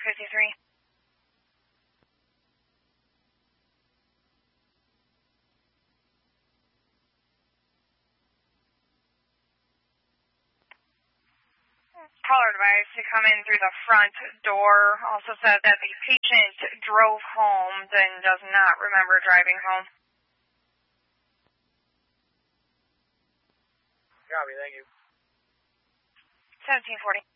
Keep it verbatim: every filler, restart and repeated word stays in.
fifty-three. Caller advised to come in through the front door. Also said that the patient drove home, then does not remember driving home. Copy, thank you. seventeen forty.